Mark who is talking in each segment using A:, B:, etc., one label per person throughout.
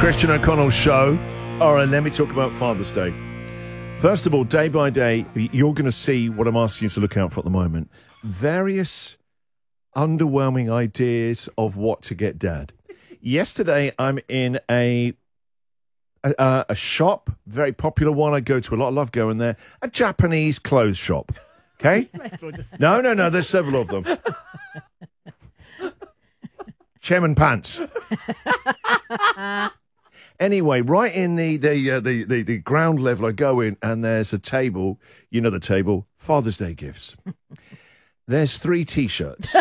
A: Christian O'Connell Show. All right, let me talk about Father's Day. First of all, day by day, you're going to see what I'm asking you to look out for at the moment. Various underwhelming ideas of what to get Dad. Yesterday, I'm in a shop, very popular one I go to a lot. I love going there. A Japanese clothes shop. Okay? No, there's several of them. Chairman Pants. Anyway, right in the ground level, I go in and there's a table. You know the table. Father's Day gifts. There's 3 T-shirts.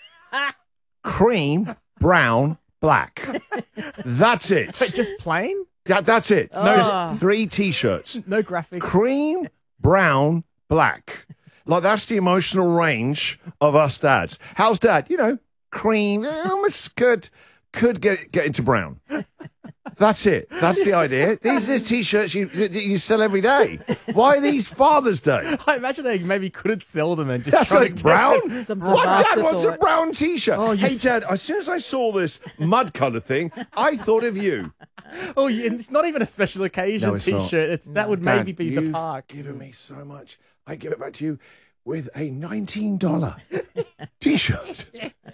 A: Cream, brown, black. That's it.
B: Wait, just plain?
A: That's it. Just 3 T-shirts.
B: No graphics.
A: Cream, brown, black. Like, that's the emotional range of us dads. How's Dad? You know, cream, almost could get into brown. That's it. That's the idea. These are T-shirts you sell every day. Why are these Father's Day?
B: I imagine they maybe couldn't sell them and just
A: That's like brown? What Dad wants a
C: thought.
A: brown T-shirt?
B: Oh,
A: hey, Dad, as soon as I saw this mud colour thing, I thought of you.
B: Oh, it's not even a special occasion
A: No, it's not.
B: T-shirt. That would
A: Dad,
B: maybe be the
A: you've
B: park.
A: given me so much. I give it back to you with a $19 T-shirt.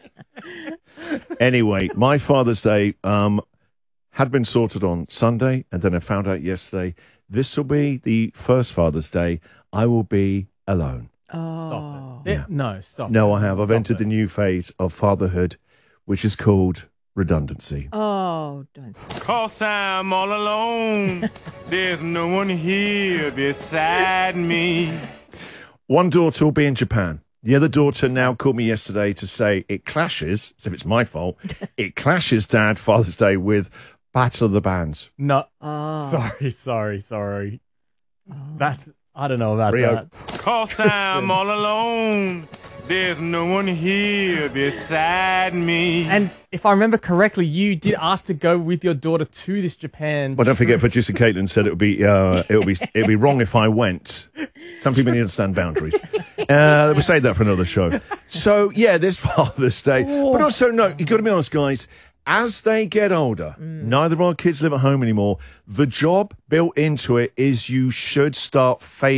A: Anyway, my Father's Day had been sorted on Sunday, and then I found out yesterday this will be the first Father's Day I will be alone.
B: Stop it.
A: Yeah.
B: No, stop.
A: No, I have. I've
B: Stop
A: entered
B: it.
A: the new phase of fatherhood, which is called redundancy.
C: Oh, don't say.
D: 'Cause I'm all alone. There's no one here beside me.
A: One daughter will be in Japan. The other daughter now called me yesterday to say it clashes, as if it's my fault, it clashes, Dad, Father's Day with Battle of the Bands.
B: No.
C: Oh.
B: Sorry. That I don't know about
A: Rio.
B: that.
D: 'Cause I'm all alone. There's no one here beside me.
B: And if I remember correctly, you did ask to go with your daughter to this Japan.
A: Well, don't forget, producer Caitlin said it'd be wrong if I went. Some people need to understand boundaries. We'll save that for another show. So yeah, this Father's Day, but also no, you got to be honest, guys. As they get older, neither of our kids live at home anymore. The job built into it is you should start